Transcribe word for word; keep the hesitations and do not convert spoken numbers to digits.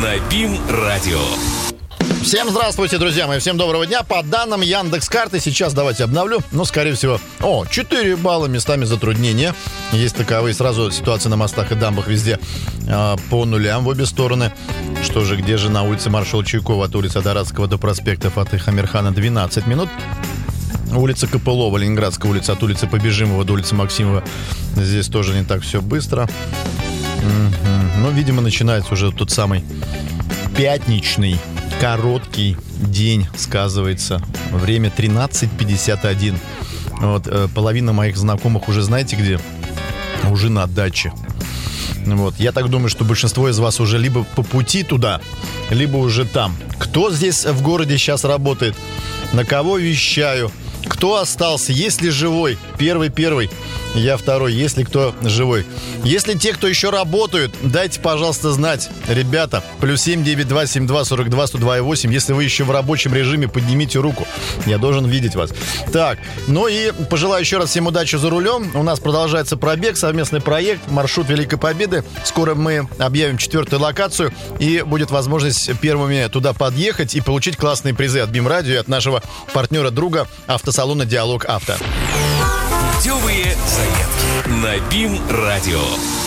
на БИМ-радио. Всем здравствуйте, друзья мои, всем доброго дня. По данным Яндекс.Карты, сейчас давайте обновлю, но, скорее всего, о, четыре балла, местами затруднения. Есть таковые, сразу ситуация на мостах и дамбах везде э, по нулям в обе стороны. Что же, где же на улице маршала Чуйкова от улицы Адаратского до проспекта Фатыха Амирхана двенадцать минут. Улица Копылова, Ленинградская улица, от улицы Побежимова до улицы Максимова. Здесь тоже не так все быстро. Mm-hmm. Но, видимо, начинается уже тот самый пятничный короткий день, сказывается. Время тринадцать пятьдесят один. Вот, э, половина моих знакомых уже знаете где? Уже на даче. Вот, я так думаю, что большинство из вас уже либо по пути туда, либо уже там. Кто здесь в городе сейчас работает? На кого вещаю? Кто остался? Есть ли живой? Первый-первый. Я второй. Есть ли кто живой? Если те, кто еще работают, дайте, пожалуйста, знать. Ребята, плюс семь девять два семь два сорок два сто два восемь. Если вы еще в рабочем режиме, поднимите руку. Я должен видеть вас. Так, ну и пожелаю еще раз всем удачи за рулем. У нас продолжается пробег, совместный проект, маршрут Великой Победы. Скоро мы объявим четвертую локацию, и будет возможность первыми туда подъехать и получить классные призы от БИМ-радио и от нашего партнера-друга автосалона «Диалог Авто». Путевые заметки на БИМ-радио.